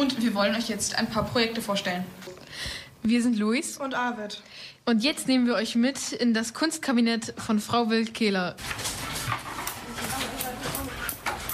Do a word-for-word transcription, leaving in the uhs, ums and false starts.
Und wir wollen euch jetzt ein paar Projekte vorstellen. Wir sind Luis und Arvid. Und jetzt nehmen wir euch mit in das Kunstkabinett von Frau Wild-Kehler.